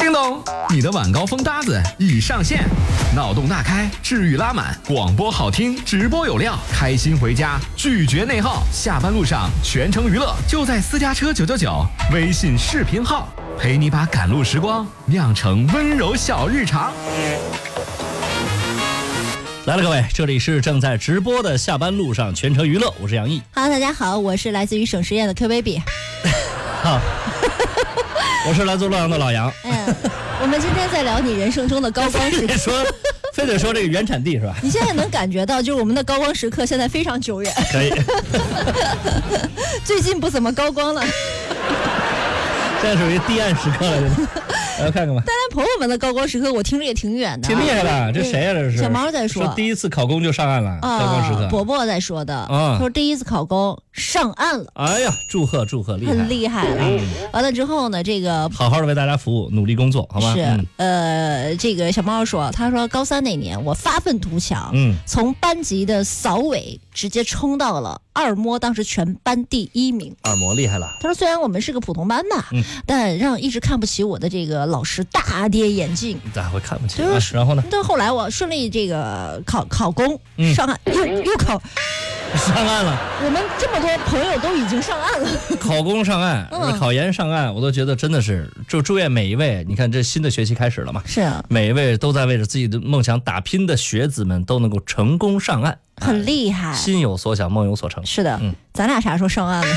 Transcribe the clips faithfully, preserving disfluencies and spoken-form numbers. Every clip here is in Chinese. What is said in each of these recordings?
叮咚，你的晚高峰搭子已上线，脑洞大开，治愈拉满，广播好听，直播有料，开心回家，拒绝内耗，下班路上全程娱乐，就在私家车九九九微信视频号，陪你把赶路时光酿成温柔小日常。 来了，各位，这里是正在直播的下班路上全程娱乐，我是杨毅。 Hello， 大家好，我是来自于省实验的 Q Baby。 好，我是来自洛阳的老杨。 嗯，我们今天在聊你人生中的高光时刻。 说，非得说这个原产地是吧？ 你现在能感觉到，就是我们的高光时刻现在非常久远。 可以。 最近不怎么高光了。 现在属于堤岸时刻了，来看看吧。 当然，朋友们的高光时刻，我听着也挺远的、啊， 挺厉害的。这谁呀、啊？这是小毛在说， 说第一次考公就上岸了，啊、高光时刻。 伯伯在说的， 啊， 说第一次考公上岸了。 哎呀，祝贺祝贺，厉害， 很厉害了。嗯、完了之后呢，这个好好的为大家服务，努力工作，好吗？ 是， 嗯、 呃，这个小猫说，他说高三那年我发愤图强，嗯，从班级的扫尾直接冲到了二模，当时全班第一名。 二模厉害了。 他说虽然我们是个普通班的，嗯、但让一直看不起我的这个老师大跌眼镜。 咋会看不起？就是、啊、然后呢？ 但后来我顺利这个考考公、嗯、上岸，又又考上岸了。 我们这么多朋友都已经上岸了， 考公上岸，嗯、考研上岸，我都觉得真的是，就祝愿每一位，你看这新的学期开始了嘛， 是啊， 每一位都在为着自己的梦想打拼的学子们都能够成功上岸。 很厉害， 心有所想，梦有所成。 是的，嗯，咱俩啥时候上岸了？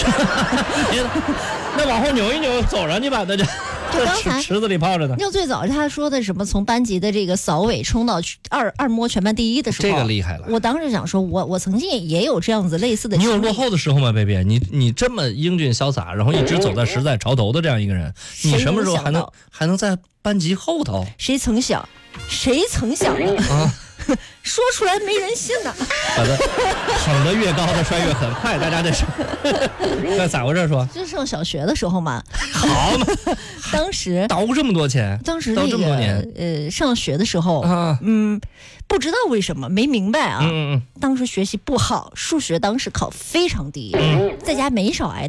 那往后扭一扭，走上去吧，大家。 就刚才池子里泡着呢。 就最早他说的什么，从班级的这个扫尾冲到二二模全班第一的时候， 这个厉害了。 我当时想说，我我曾经也有这样子类似的。 你有落后的时候吗，贝贝？你你这么英俊潇洒，然后一直走在时代潮头的这样一个人，你什么时候还能还能在班级后头？ 谁曾想，谁曾想呢？啊！说出来没人信呢。 好的，捧得越高的摔越狠，快，大家这是那咋回事说？ 就上小学的时候嘛。 好嘛， 当时倒这么多钱， 当时那个这么多年呃上学的时候，啊、嗯，不知道为什么没明白啊。嗯嗯。当时学习不好，数学当时考非常低，嗯、在家没少挨。